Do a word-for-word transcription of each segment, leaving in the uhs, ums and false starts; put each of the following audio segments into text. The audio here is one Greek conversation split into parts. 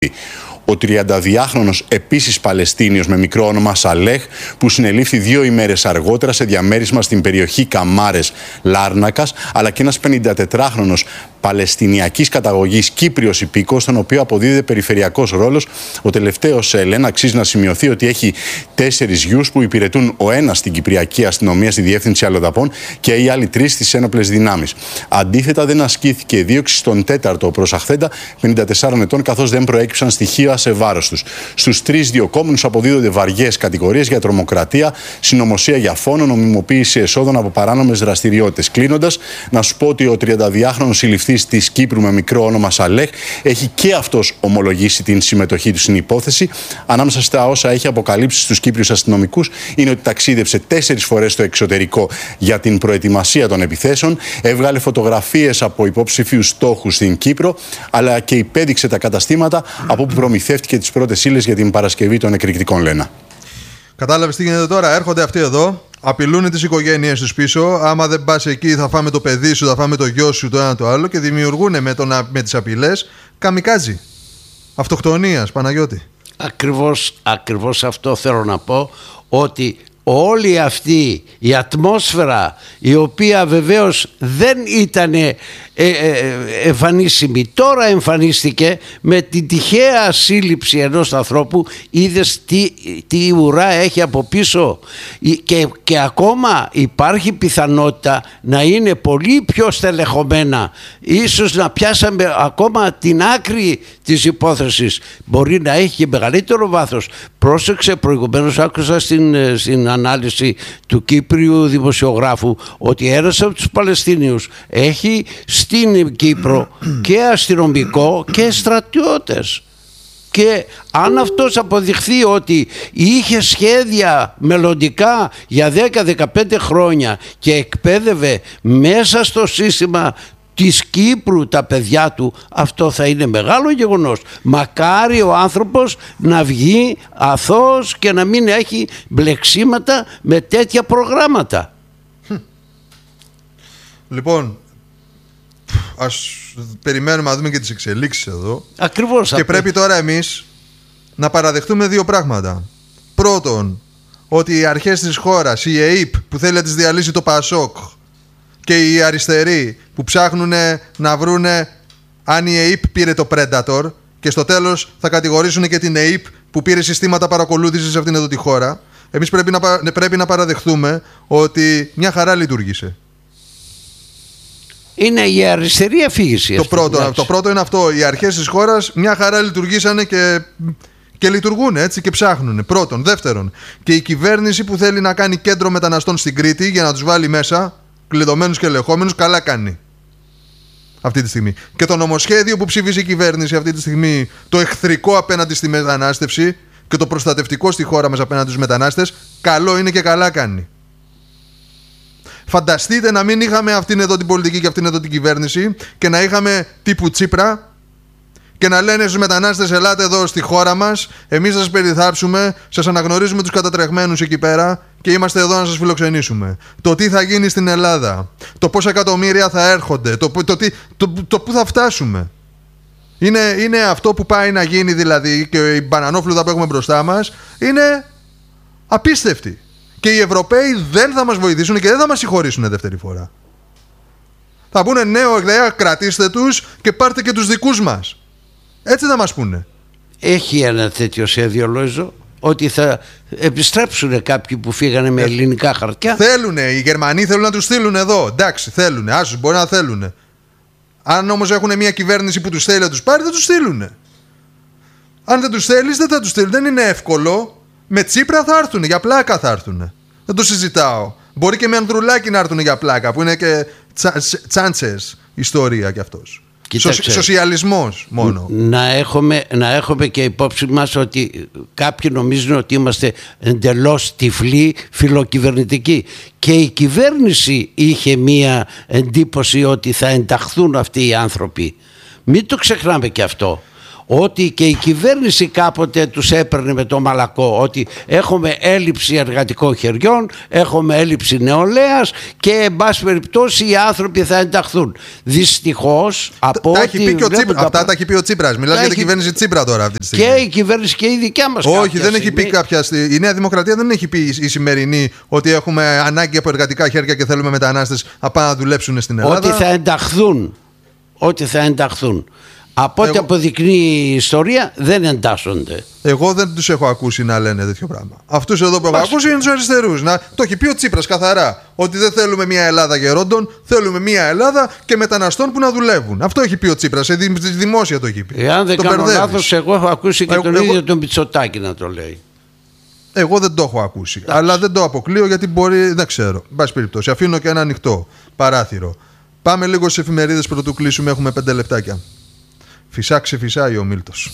Ο τριανταδυάχρονος επίσης Παλαιστίνιος με μικρό όνομα Σαλέχ, που συνελήφθη δύο ημέρες αργότερα σε διαμέρισμα στην περιοχή Καμάρες Λάρνακας, αλλά και ένας πενηντατετράχρονος Παλαιστινιακής καταγωγής Κύπριος υπήκοος, στον οποίο αποδίδεται περιφερειακός ρόλος. Ο τελευταίος, Ελένα, αξίζει να σημειωθεί ότι έχει τέσσερις γιους που υπηρετούν ο ένας στην Κυπριακή Αστυνομία στη Διεύθυνση Αλλοδαπών και οι άλλοι τρεις στις ένοπλες δυνάμεις. Αντίθετα, δεν ασκήθηκε δίωξη στον τέταρτο προσαχθέντα, πενήντα τεσσάρων ετών, καθώς δεν προέκυψαν στοιχεία σε βάρος τους. Στους τρεις διωκόμενους αποδίδονται βαριές κατηγορίες για τρομοκρατία, συνωμοσία για φόνο, νομιμοποίηση εσόδων από παράνομες δραστηριότητες. Κλείνοντας, να σου πω ότι ο τριανταδυάχρονος συλληφθής της Κύπρου με μικρό όνομα Σαλέχ έχει και αυτός ομολογήσει την συμμετοχή του στην υπόθεση. Ανάμεσα στα όσα έχει αποκαλύψει στους Κύπριους αστυνομικούς είναι ότι ταξίδευσε τέσσερις φορές στο εξωτερικό για την προετοιμασία των επιθέσεων, έβγαλε φωτογραφίες από υποψηφίους στόχους στην Κύπρο, αλλά και υπέδειξε τα καταστήματα από όπου προμηθεύτηκε τις πρώτες ύλες για την παρασκευή των εκρηκτικών, Λένα. Κατάλαβες τι γίνεται τώρα? Έρχονται αυτοί εδώ, απειλούν τις οικογένειες τους πίσω. Άμα δεν πας εκεί, θα φάμε το παιδί σου, θα φάμε το γιο σου, το ένα το άλλο, και δημιουργούν με, με τις απειλές καμικάζι αυτοκτονίας, Παναγιώτη. Ακριβώς, ακριβώς αυτό θέλω να πω, ότι όλη αυτή η ατμόσφαιρα, η οποία βεβαίως δεν ήταν ε, ε, εμφανίσιμη, τώρα εμφανίστηκε με την τυχαία σύλληψη ενός ανθρώπου. Είδες τι, τι ουρά έχει από πίσω, και, και ακόμα υπάρχει πιθανότητα να είναι πολύ πιο στελεχωμένα. Ίσως να πιάσαμε ακόμα την άκρη της υπόθεσης. Μπορεί να έχει και μεγαλύτερο βάθος. Πρόσεξε, προηγουμένως άκουσα στην, στην ανάλυση του Κύπριου δημοσιογράφου ότι ένας από τους Παλαιστίνιους έχει στην Κύπρο και αστυνομικό και στρατιώτες. Και αν αυτός αποδειχθεί ότι είχε σχέδια μελλοντικά για δέκα με δεκαπέντε χρόνια και εκπαίδευε μέσα στο σύστημα της Κύπρου τα παιδιά του, αυτό θα είναι μεγάλο γεγονός. Μακάρι ο άνθρωπος να βγει αθώος και να μην έχει μπλεξίματα με τέτοια προγράμματα. Λοιπόν, ας περιμένουμε να δούμε και τις εξελίξεις εδώ. Ακριβώς. Και πρέπει τώρα εμείς να παραδεχτούμε δύο πράγματα. Πρώτον, ότι οι αρχές της χώρας, η ΕΕΠ που θέλει να τις διαλύσει το ΠΑΣΟΚ, και οι αριστεροί που ψάχνουν να βρούνε αν η ΕΕΠ πήρε το Predator, και στο τέλος θα κατηγορήσουν και την ΕΕΠ που πήρε συστήματα παρακολούθησης σε αυτήν εδώ τη χώρα. Εμείς πρέπει να, πρέπει να παραδεχθούμε ότι μια χαρά λειτουργήσε. Είναι η αριστερή αφήγηση. Το πρώτο, το πρώτο είναι αυτό. Οι αρχές της χώρας μια χαρά λειτουργήσανε και, και λειτουργούν έτσι και ψάχνουν. Πρώτον. Δεύτερον, και η κυβέρνηση που θέλει να κάνει κέντρο μεταναστών στην Κρήτη για να τους βάλει μέσα κλειδωμένους και ελεγχόμενους, καλά κάνει αυτή τη στιγμή. Και το νομοσχέδιο που ψηφίζει η κυβέρνηση αυτή τη στιγμή, το εχθρικό απέναντι στη μετανάστευση και το προστατευτικό στη χώρα μας απέναντι στους μετανάστες, καλό είναι και καλά κάνει. Φανταστείτε να μην είχαμε αυτήν εδώ την πολιτική και αυτήν εδώ την κυβέρνηση και να είχαμε τύπου Τσίπρα και να λένε στους μετανάστες, ελάτε εδώ στη χώρα μας, εμείς θα σας περιθάψουμε, σας αναγνωρίζουμε τους κατατρεχμένους εκεί πέρα και είμαστε εδώ να σας φιλοξενήσουμε. Το τι θα γίνει στην Ελλάδα, το πόσα εκατομμύρια θα έρχονται, το, το, το, το, το πού θα φτάσουμε. Είναι, είναι αυτό που πάει να γίνει, δηλαδή, και η μπανανόφλουδα που έχουμε μπροστά μας είναι απίστευτη. Και οι Ευρωπαίοι δεν θα μας βοηθήσουν και δεν θα μας συγχωρήσουν δεύτερη φορά. Θα πούνε νέο εκδέα, κρατήστε τους και πάρτε και τους δικούς μας. Έτσι θα μας πούνε. Έχει ένα τέτοιο σχέδιο, Λόιζο, ότι θα επιστρέψουν κάποιοι που φύγανε με ελληνικά χαρτιά. Θέλουνε, οι Γερμανοί θέλουν να τους στείλουν εδώ. Εντάξει, θέλουνε, άσους, μπορεί να θέλουνε. Αν όμως έχουν μια κυβέρνηση που τους θέλει να τους πάρει, θα τους στείλουνε. Αν δεν τους θέλεις, δεν θα τους στείλουν. Δεν είναι εύκολο. Με Τσίπρα θα έρθουν, για πλάκα θα έρθουν. Δεν το συζητάω. Μπορεί και με Ανδρουλάκη να έρθουν για πλάκα, που είναι και τσα, τσάντσες ιστορία κι αυτός. Σο, σοσιαλισμός μόνο. Να έχουμε, να έχουμε και υπόψη μας ότι κάποιοι νομίζουν ότι είμαστε εντελώς τυφλοί φιλοκυβερνητικοί. Και η κυβέρνηση είχε μία εντύπωση ότι θα ενταχθούν αυτοί οι άνθρωποι. Μην το ξεχνάμε και αυτό. ότι και η κυβέρνηση κάποτε τους έπαιρνε με το μαλακό, ότι έχουμε έλλειψη εργατικών χεριών, έχουμε έλλειψη νεολαίας και εν πάση περιπτώσει οι άνθρωποι θα ενταχθούν. Δυστυχώς από τα ό,τι έχει πει και ο Τσίπρα, τα... αυτά τα έχει πει ο Τσίπρας. Μιλάς για την έχει... κυβέρνηση Τσίπρα τώρα αυτή τη στιγμή. Και η κυβέρνηση και η δικιά μας. Όχι, δεν στιγμή. έχει πει κάποια στιγμή. Η Νέα Δημοκρατία δεν έχει πει η σημερινή ότι έχουμε ανάγκη από εργατικά χέρια και θέλουμε μετανάστες να πάνε να δουλέψουν στην Ελλάδα. Ότι θα ενταχθούν. Ότι θα ενταχθούν. Από ό,τι Εγώ... αποδεικνύει η ιστορία δεν εντάσσονται. Εγώ δεν τους έχω ακούσει να λένε τέτοιο πράγμα. Αυτούς εδώ που έχω ακούσει είναι τους αριστερούς. Να... Το έχει πει ο Τσίπρας καθαρά. Ότι δεν θέλουμε μια Ελλάδα γερόντων, θέλουμε μια Ελλάδα και μεταναστών που να δουλεύουν. Αυτό έχει πει ο Τσίπρας. Δημόσια το έχει πει. Εάν δεν το κάνω λάθος, εγώ έχω ακούσει και εγώ, τον εγώ... ίδιο τον Μητσοτάκη να το λέει. Εγώ δεν το έχω ακούσει. Άξι. Αλλά δεν το αποκλείω γιατί μπορεί. Δεν ξέρω. Εν πάση περιπτώσει, αφήνω και ένα ανοιχτό παράθυρο. Πάμε λίγο στις εφημερίδες πρωτού κλείσουμε. Έχουμε πέντε λεπτάκια. Φυσά ξεφυσάει ο Μίλτος.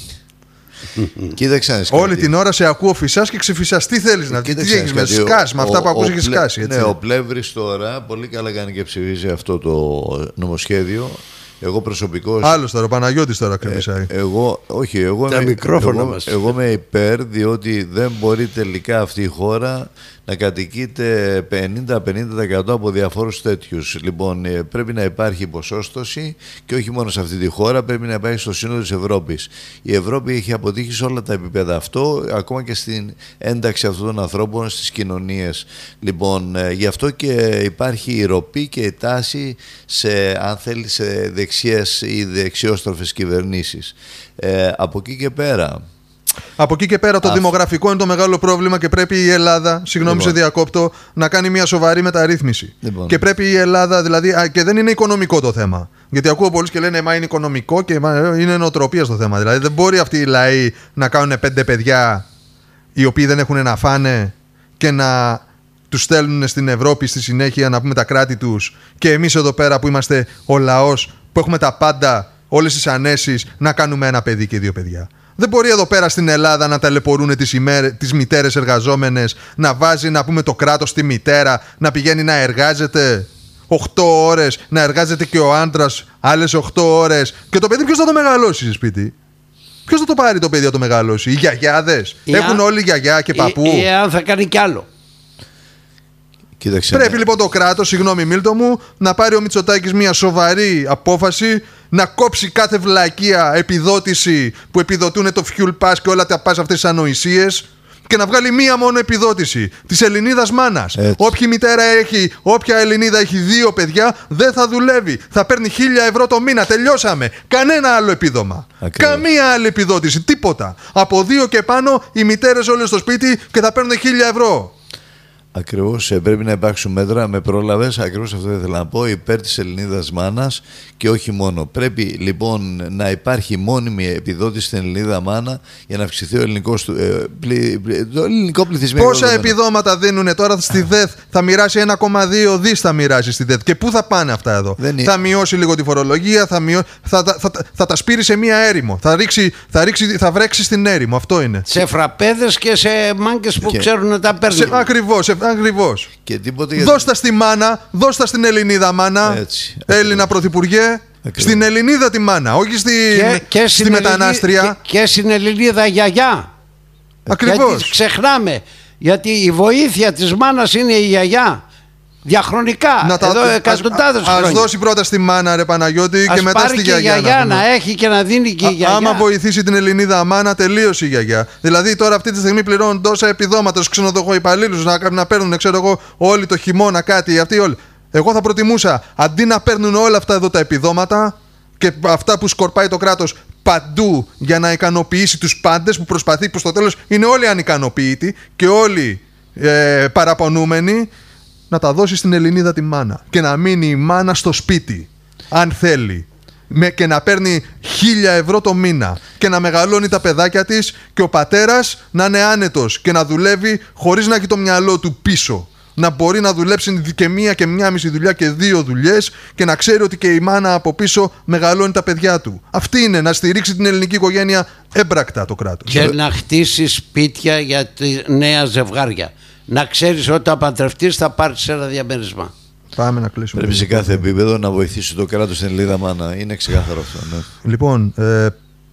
Κοίταξε. Όλη την ώρα σε ακούω φυσάς και ξεφυσάς. Τι θέλεις να δεις, τι έχεις με σκάς, με αυτά που ακούς έχεις σκάσει. Έτσι. Ναι, ο Πλεύρης τώρα πολύ καλά κάνει και ψηφίζει αυτό το νομοσχέδιο. Εγώ προσωπικώς. Άλλος τώρα, ο Παναγιώτης τώρα ξεφυσάει. Ε, εγώ, όχι, εγώ, Τα με, μικρόφωνα εγώ, μας. εγώ είμαι υπέρ, διότι δεν μπορεί τελικά αυτή η χώρα να κατοικείται πενήντα με πενήντα τοις εκατό από διαφόρους τέτοιους. Λοιπόν, πρέπει να υπάρχει ποσόστοση και όχι μόνο σε αυτή τη χώρα, πρέπει να υπάρχει στο σύνολο της Ευρώπης. Η Ευρώπη έχει αποτύχει σε όλα τα επίπεδα αυτό, ακόμα και στην ένταξη αυτών των ανθρώπων στις κοινωνίες. Λοιπόν, γι' αυτό και υπάρχει η ροπή και η τάση σε, αν θέλει, σε δεξιές ή δεξιόστροφες κυβερνήσεις. Ε, από εκεί και πέρα. Από εκεί και πέρα το Α... δημογραφικό είναι το μεγάλο πρόβλημα και πρέπει η Ελλάδα, συγγνώμη λοιπόν. σε διακόπτω, να κάνει μια σοβαρή μεταρρύθμιση. Λοιπόν. Και πρέπει η Ελλάδα, δηλαδή, και δεν είναι οικονομικό το θέμα. Γιατί ακούω πολλούς και λένε μα είναι οικονομικό και είναι νοοτροπία στο θέμα. Δηλαδή δεν μπορεί αυτοί οι λαοί να κάνουν πέντε παιδιά οι οποίοι δεν έχουν να φάνε και να τους στέλνουν στην Ευρώπη στη συνέχεια να πούμε τα κράτη τους και εμείς εδώ πέρα που είμαστε ο λαός που έχουμε τα πάντα, όλες τις ανέσεις, να κάνουμε ένα παιδί και δύο παιδιά. Δεν μπορεί εδώ πέρα στην Ελλάδα να ταλαιπωρούν τις, ημέρες, τις μητέρες εργαζόμενες, να βάζει να πούμε το κράτος τη μητέρα, να πηγαίνει να εργάζεται οκτώ ώρες, να εργάζεται και ο άντρας άλλες οκτώ ώρες και το παιδί ποιος θα το μεγαλώσει σε σπίτι. Ποιος θα το πάρει το παιδί να το μεγαλώσει, οι γιαγιάδες. Ή Έχουν αν... όλοι γιαγιά και παππού. Ή, ή αν θα κάνει κι άλλο. Κοίταξε, Πρέπει ναι. λοιπόν το κράτος, συγγνώμη Μίλτο μου, να πάρει ο Μητσοτάκης μια σοβαρή απόφαση, να κόψει κάθε βλακεία επιδότηση που επιδοτούν το fuel pass και όλα τα pass αυτές τις ανοησίες και να βγάλει μία μόνο επιδότηση της Ελληνίδας μάνας. Έτσι. Όποια μητέρα έχει, όποια Ελληνίδα έχει δύο παιδιά δεν θα δουλεύει. Θα παίρνει χίλια ευρώ το μήνα. Τελειώσαμε. Κανένα άλλο επίδομα. Ακριβώς. Καμία άλλη επιδότηση. Τίποτα. Από δύο και πάνω οι μητέρες όλες στο σπίτι και θα παίρνουν χίλια ευρώ. Ακριβώς, πρέπει να υπάρξουν μέτρα, με πρόλαβες, ακριβώς αυτό ήθελα να πω, υπέρ της Ελληνίδας μάνας και όχι μόνο. Πρέπει λοιπόν να υπάρχει μόνιμη επιδότηση στην Ελληνίδα μάνα για να αυξηθεί ο ελληνικός, ε, πλη, το ελληνικό πληθυσμιακό. Πόσα επιδόματα δίνουν τώρα στη ΔΕΘ, θα μοιράσει ένα κόμμα δύο δις θα μοιράσει στη ΔΕΘ. Και πού θα πάνε αυτά εδώ. Δεν θα μειώσει λίγο τη φορολογία, θα, μειώ... θα, θα, θα, θα τα σπείρει σε μία έρημο. Θα, ρίξει, θα, ρίξει, θα βρέξει στην έρημο. Αυτό είναι. Σε φραπέδες και σε μάγκες που και... ξέρουν να τα παίρνουν. Σε... Ακριβώς. Ακριβώς. Για... Δώσ' τα στη μάνα, δώσ' τα στην Ελληνίδα μάνα. Έτσι, Έλληνα Πρωθυπουργέ. Ακριβώς. Στην Ελληνίδα τη μάνα, όχι στη, και, και στη μετανάστρια. Και, και στην Ελληνίδα γιαγιά. Ακριβώς. Γιατί ξεχνάμε. Γιατί η βοήθεια της μάνας είναι η γιαγιά. Διαχρονικά. Να τα... Εδώ εκατοντάδες χρόνια. Ας δώσει πρώτα στη μάνα ρε Παναγιώτη ας και μετά στη γιαγιά. Ας πάρει και η γιαγιά να, να έχει και να δίνει και η γιαγιά. Άμα βοηθήσει την Ελληνίδα μάνα, τελείωσε η γιαγιά. Δηλαδή τώρα αυτή τη στιγμή πληρώνουν τόσα επιδόματα στους ξενοδοχοϊπαλλήλους να, να παίρνουν ξέρω εγώ όλοι το χειμώνα κάτι αυτοί όλοι. Εγώ θα προτιμούσα αντί να παίρνουν όλα αυτά εδώ τα επιδόματα και αυτά που σκορπάει το κράτος παντού για να ικανοποιήσει τους πάντες που προσπαθεί, που στο τέλος είναι όλοι ανικανοποιητοί και όλοι ε, παραπονούμενοι, να τα δώσει στην Ελληνίδα τη μάνα και να μείνει η μάνα στο σπίτι αν θέλει με, και να παίρνει χίλια ευρώ το μήνα και να μεγαλώνει τα παιδάκια της και ο πατέρας να είναι άνετος και να δουλεύει χωρίς να έχει το μυαλό του πίσω, να μπορεί να δουλέψει και μία και μία μισή δουλειά και δύο δουλειές και να ξέρει ότι και η μάνα από πίσω μεγαλώνει τα παιδιά του. Αυτή είναι, να στηρίξει την ελληνική οικογένεια έμπρακτα το κράτος. Και να χτίσει σπίτια για τη νέα ζευγάρια. Να ξέρεις ότι όταν παντρευτείς θα πάρεις ένα διαμέρισμα. Πάμε να κλείσουμε. Πρέπει σε κάθε επίπεδο να βοηθήσει το κράτος στην Ελληνίδα μάνα. Είναι ξεκάθαρο αυτό. Ναι. Λοιπόν, ε,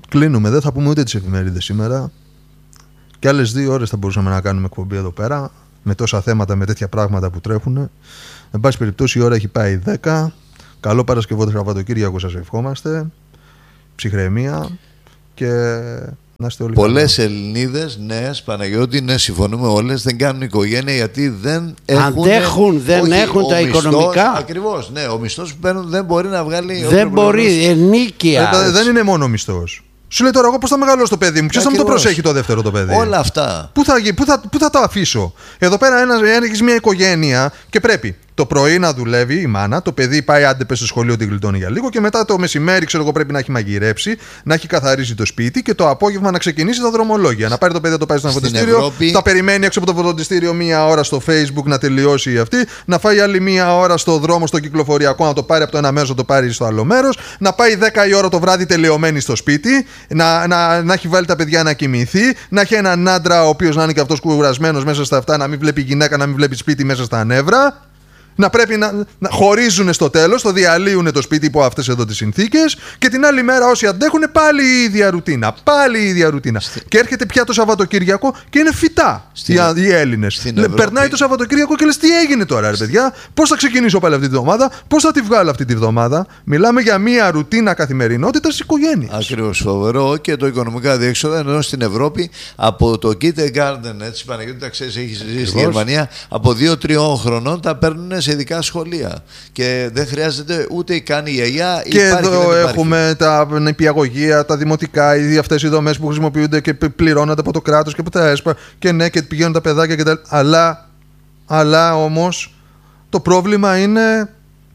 κλείνουμε. Δεν θα πούμε ούτε τις εφημερίδες σήμερα. Και άλλες δύο ώρες θα μπορούσαμε να κάνουμε εκπομπή εδώ πέρα. Με τόσα θέματα, με τέτοια πράγματα που τρέχουν. Εν πάση περιπτώσει, η ώρα έχει πάει δέκα. Καλό Παρασκευό Σαββατοκύριακο σας ευχόμαστε. Ψυχραιμία και να είστε όλοι. Πολλές Ελληνίδες νέες, Παναγιώτη, ναι, συμφωνούμε όλες, δεν κάνουν οικογένεια γιατί δεν έχουν. Αντέχουν, δεν όχι, έχουν τα μισθός, οικονομικά. Ακριβώς, ναι. Ο μισθός που παίρνουν δεν μπορεί να βγάλει. Δεν μπορεί, ενίκεια. Ε, δεν είναι μόνο μισθός. Σου λέει τώρα, εγώ πώς θα μεγαλώσω το παιδί μου, ποιος θα μου το προσέχει το δεύτερο το παιδί. Όλα αυτά. Πού θα, πού θα, πού θα το αφήσω. Εδώ πέρα έχεις μια οικογένεια και πρέπει το πρωί να δουλεύει η μάνα, το παιδί πάει άντε πες στο σχολείο, την γλιτώνει για λίγο και μετά το μεσημέρι, ξέρω εγώ, πρέπει να έχει μαγειρέψει, να έχει καθαρίσει το σπίτι και το απόγευμα να ξεκινήσει τα δρομολόγια. Να πάρει το παιδί, να το πάει στο φροντιστήριο, Ευρώπη... θα περιμένει έξω από το φροντιστήριο μία ώρα στο Facebook να τελειώσει αυτή, να φάει άλλη μία ώρα στο δρόμο, στο κυκλοφοριακό, να το πάρει από το ένα μέρος, να το πάρει στο άλλο μέρος, να πάει δέκα η ώρα το βράδυ τελειωμένη στο σπίτι, να, να, να έχει βάλει τα παιδιά να κοιμηθεί, να έχει έναν άντρα ο οποίος να είναι και αυτός κουρασμένος μέσα στα αυτά, να μην βλέπει γυναίκα, να μην βλέπει σπίτι μέσα στα νεύρα. Να πρέπει να, να χωρίζουν στο τέλος, το διαλύουν το σπίτι υπό αυτές εδώ τις συνθήκες και την άλλη μέρα όσοι αντέχουν πάλι η ίδια ρουτίνα. Πάλι η ίδια ρουτίνα. Στη... Και έρχεται πια το Σαββατοκύριακο και είναι φυτά στην... οι, οι Έλληνες. Λε, περνάει το Σαββατοκύριακο και λες τι έγινε τώρα, ρε παιδιά, πώς θα ξεκινήσω πάλι αυτή τη βδομάδα, πώς θα τη βγάλω αυτή τη βδομάδα. Μιλάμε για μια ρουτίνα καθημερινότητα στις οικογένειες. Ακριβώς, φοβερό και το οικονομικά διέξοδα ενώ στην Ευρώπη από το kindergarten, έτσι Παναγιώτη, τα ξέρεις, έχει ζήσει στη Γερμανία, από δύο τριών χρονών τα παίρνουν σε ειδικά σχολεία. Και δεν χρειάζεται ούτε καν η γιαγιά. Και υπάρχει, εδώ έχουμε τα νηπιαγωγεία, τα δημοτικά, αυτές οι δομές που χρησιμοποιούνται και πληρώνονται από το κράτος και από τα ΕΣΠΑ. Και ναι, και πηγαίνουν τα παιδάκια και τα. Αλλά, αλλά όμως το πρόβλημα είναι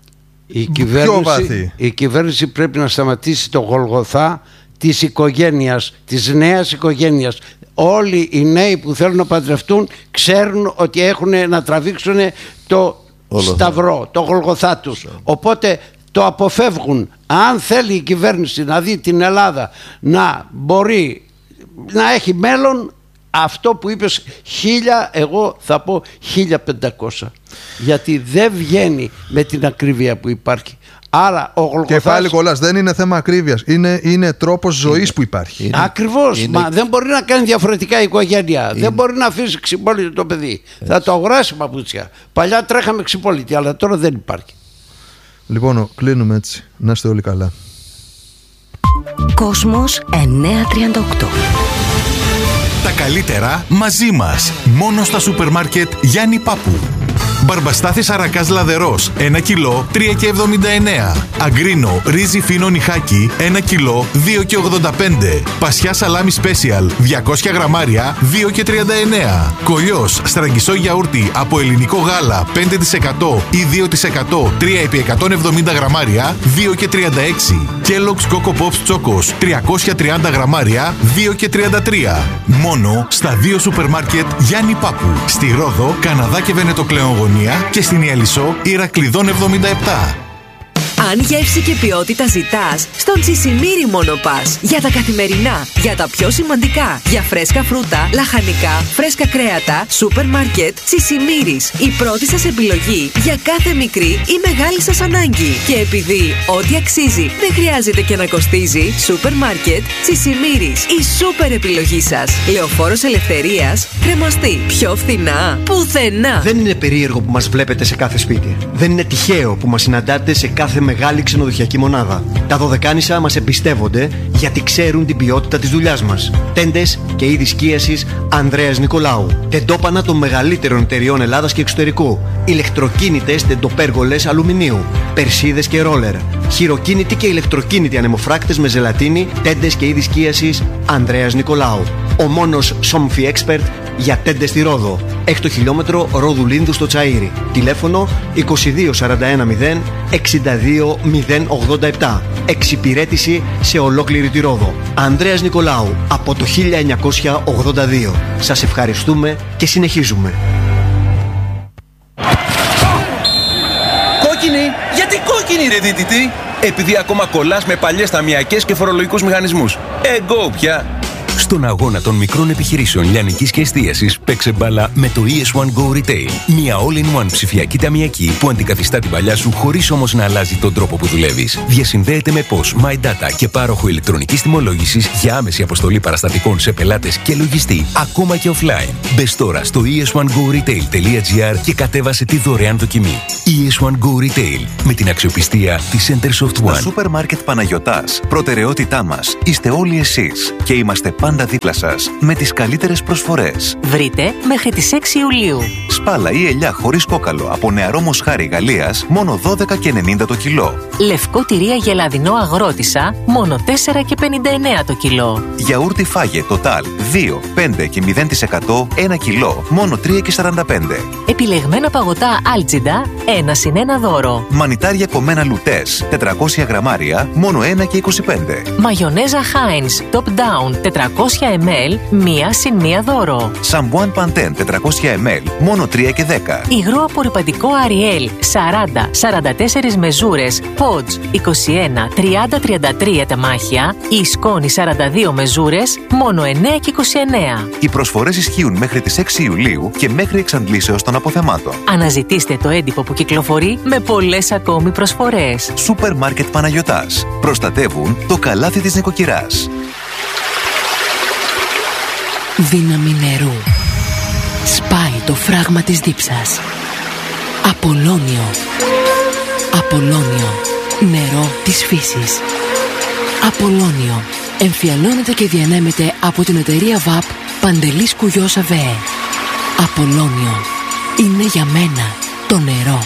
η πιο βαθύ. Η κυβέρνηση πρέπει να σταματήσει το Γολγοθά της οικογένειας, της νέας οικογένειας. Όλοι οι νέοι που θέλουν να παντρευτούν ξέρουν ότι έχουν να τραβήξουν το σταυρό, το Γολγοθά τους. Οπότε το αποφεύγουν. Αν θέλει η κυβέρνηση να δει την Ελλάδα να μπορεί να έχει μέλλον, αυτό που είπες χίλια, εγώ θα πω χίλια πεντακόσια. Γιατί δεν βγαίνει με την ακρίβεια που υπάρχει. Άρα ο Γολγοθάς... Και πάλι κολλάς, δεν είναι θέμα ακρίβειας. Είναι, είναι τρόπος ζωής που υπάρχει. Είναι, Ακριβώς. Είναι... Μα δεν μπορεί να κάνει διαφορετικά η οικογένεια. Είναι... Δεν μπορεί να αφήσει ξυπόλυτο το παιδί. Έτσι. Θα το αγοράσει παπούτσια. Παλιά τρέχαμε ξυπόλυτοι, αλλά τώρα δεν υπάρχει. Λοιπόν, κλείνουμε έτσι. Να είστε όλοι καλά. Κόσμος εννιακόσια τριάντα οκτώ. Τα καλύτερα μαζί μας. Μόνο στα σούπερ μάρκετ Γιάννη Πάπου. Μπαρμπαστάθης αρακάς λαδερός, ένα κιλό, τρία και εβδομήντα εννέα. Αγκρίνο, ρύζι φίνο νιχάκι, ένα κιλό, δύο και ογδόντα πέντε. Πασιά σαλάμι σπέσιαλ, διακόσια γραμμάρια, δύο και τριάντα εννέα. Κολλιός, στραγγισό γιαούρτι από ελληνικό γάλα, πέντε τοις εκατό ή δύο τοις εκατό, τρία επί εκατόν εβδομήντα γραμμάρια, δύο και τριάντα έξι. Kellogg's Coco Pops Chocos, τριακόσια τριάντα γραμμάρια, δύο και τριάντα τρία. Μόνο στα δύο σούπερ μάρκετ Γιάννη Πάπου. Στη Ρόδο, Καναδά και Βενετοκλεογονία και στην Ιαλισσό Ηρακλειδών εβδομήντα επτά. Αν γεύση και ποιότητα ζητάς, στον Τσισιμίρι μόνο πας. Για τα καθημερινά, για τα πιο σημαντικά, για φρέσκα φρούτα, λαχανικά, φρέσκα κρέατα, σούπερ μάρκετ, Τσισιμίρις. Η πρώτη σας επιλογή για κάθε μικρή ή μεγάλη σας ανάγκη. Και επειδή ό,τι αξίζει δεν χρειάζεται και να κοστίζει, σούπερ μάρκετ, Τσισιμίρις. Η σούπερ επιλογή σας. Λεωφόρος Ελευθερίας, κρεμαστή. Πιο φθηνά, πουθενά. Δεν είναι περίεργο που μας βλέπετε σε κάθε σπίτι. Δεν είναι τυχαίο που μας συναντάτε σε κάθε μεγάλη ξενοδοχειακή μονάδα. Τα Δωδεκάνησα μας εμπιστεύονται γιατί ξέρουν την ποιότητα της δουλειάς μας. Τέντες και είδη σκίασης Ανδρέας Νικολάου. Τεντόπανα των μεγαλύτερων εταιριών Ελλάδας και εξωτερικού. Ηλεκτροκίνητες τεντοπέργολες αλουμινίου. Περσίδες και ρόλερ. Χειροκίνητοι και ηλεκτροκίνητοι ανεμοφράκτες με ζελατίνη. Τέντες και είδη σκίασης Ανδρέας Νικολάου. Ο μόνος Somfy Expert για τέντες στη Ρόδο. Έκτο χιλιόμετρο Ρόδου Λίνδου στο Τσαΐρι. Τηλέφωνο είκοσι δύο σαράντα ένα μηδέν εξήντα δύο μηδέν ογδόντα επτά. Εξυπηρέτηση σε ολόκληρη τη Ρόδο. Ανδρέας Νικολάου από το χίλια εννιακόσια ογδόντα δύο. Σας ευχαριστούμε και συνεχίζουμε. Κόκκινη! Γιατί κόκκινη ρε δίτητη! Επειδή ακόμα κολλάς με παλιές ταμιακές και φορολογικούς μηχανισμούς. Εγκώ πια! Στον αγώνα των μικρών επιχειρήσεων λιανικής και εστίασης, παίξε μπάλα με το ι ες one Go Retail. Μια all-in-one ψηφιακή ταμιακή που αντικαθιστά την παλιά σου χωρίς όμως να αλλάζει τον τρόπο που δουλεύεις. Διασυνδέεται με P O S, MyData και πάροχο ηλεκτρονικής τιμολόγησης για άμεση αποστολή παραστατικών σε πελάτες και λογιστή, ακόμα και offline. Μπες τώρα στο ι ες one go retail τελεία gr και κατέβασε τη δωρεάν δοκιμή. ι ες one Go Retail, με την αξιοπιστία της Centersoft One. Στο Σούπερ Μάρκετ Παναγιωτάς, προτεραιότητά μας είστε όλοι εσείς και είμαστε πάντα δίπλα σας με τις καλύτερες προσφορές. Βρείτε μέχρι τις έξι Ιουλίου. Σπάλα ή ελιά χωρίς κόκαλο από νεαρό μοσχάρι Γαλλίας, μόνο δώδεκα και ενενήντα το κιλό. Λευκό τυρί αγελαδινό αγρότισσα, μόνο τέσσερα και πενήντα εννέα το κιλό. Γιαούρτι Φάγε Total δύο, πέντε και μηδέν τοις εκατό ένα κιλό, μόνο τρία και σαράντα πέντε. Επιλεγμένα παγωτά Άλτζιντα, ένα συν ένα δώρο. Μανιτάρια κομμένα Λουτές, τετρακόσια γραμμάρια, μόνο ένα και είκοσι πέντε. Μαγιονέζα Heinz Top Down τετρακόσια μιλιλίτρα, μία συν μία δώρο. Σαμπουάν Παντέν τετρακόσια μιλιλίτρα, μόνο τρία και δέκα. Υγρό απορρυπαντικό Ariel σαράντα σαράντα τέσσερις μεζούρες, Podge είκοσι ένα τριάντα τριάντα τρία τεμάχια ή σκόνη σαράντα δύο μεζούρες, μόνο εννέα και είκοσι εννέα. Οι προσφορές ισχύουν μέχρι τις έξι Ιουλίου και μέχρι εξαντλήσεως των αποθεμάτων. Αναζητήστε το έντυπο που κυκλοφορεί με πολλές ακόμη προσφορές. Σούπερ Μάρκετ Παναγιωτάς. Προστατεύουν το καλάθι της νοικοκυράς. Δύναμη νερού. Σπάει το φράγμα της δίψας. Απολώνιο. Απολώνιο. Νερό της φύσης. Απολώνιο. Εμφιαλώνεται και διανέμεται από την εταιρεία βαπ Παντελής Κουγιός ΑΒΕ. Απολώνιο. Είναι για μένα το νερό.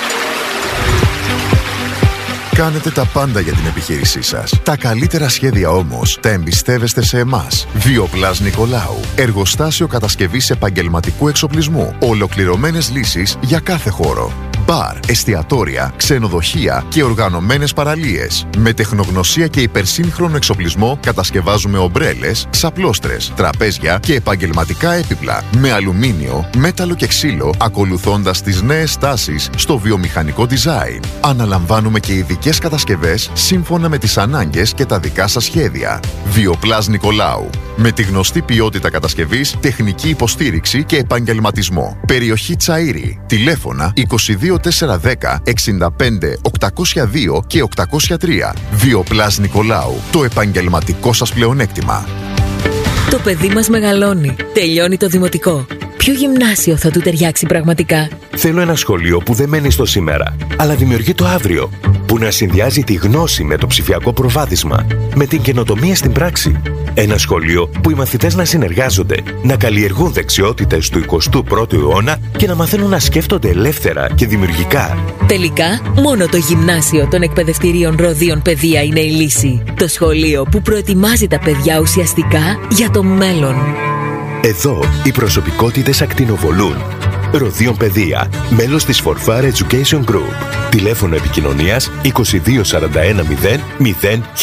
Κάνετε τα πάντα για την επιχείρησή σας. Τα καλύτερα σχέδια όμως τα εμπιστεύεστε σε εμάς. Βιοπλάς Νικολάου. Εργοστάσιο κατασκευής επαγγελματικού εξοπλισμού. Ολοκληρωμένες λύσεις για κάθε χώρο. Μπαρ, εστιατόρια, ξενοδοχεία και οργανωμένες παραλίες. Με τεχνογνωσία και υπερσύγχρονο εξοπλισμό κατασκευάζουμε ομπρέλες, ξαπλώστρες, τραπέζια και επαγγελματικά έπιπλα. Με αλουμίνιο, μέταλλο και ξύλο, ακολουθώντας τις νέες τάσεις στο βιομηχανικό design. Αναλαμβάνουμε και ειδικές κατασκευές σύμφωνα με τις ανάγκες και τα δικά σας σχέδια. Βιοπλάς Νικολάου. Με τη γνωστή ποιότητα κατασκευής, τεχνική υποστήριξη και επαγγελματισμό. Περιοχή Τσαΐρη. Τηλέφωνα είκοσι δύο τετρακόσια δέκα εξήντα πέντε οκτακόσια δύο και οκτακόσια τρία. Βιοπλάς Νικολάου. Το επαγγελματικό σας πλεονέκτημα. Το παιδί μας μεγαλώνει. Τελειώνει το δημοτικό. Ποιο γυμνάσιο θα του ταιριάξει πραγματικά? Θέλω ένα σχολείο που δεν μένει στο σήμερα, αλλά δημιουργεί το αύριο. Που να συνδυάζει τη γνώση με το ψηφιακό προβάδισμα, με την καινοτομία στην πράξη. Ένα σχολείο που οι μαθητές να συνεργάζονται, να καλλιεργούν δεξιότητες του εικοστού πρώτου αιώνα και να μαθαίνουν να σκέφτονται ελεύθερα και δημιουργικά. Τελικά, μόνο το γυμνάσιο των εκπαιδευτηρίων Ροδίων Παιδεία είναι η λύση. Το σχολείο που προετοιμάζει τα παιδιά ουσιαστικά για το μέλλον. Εδώ οι προσωπικότητες ακτινοβολούν. Ροδίων Παιδεία, μέλος της Forfar Education Group. Τηλέφωνο επικοινωνίας είκοσι δύο σαράντα ένα μηδέν μηδέν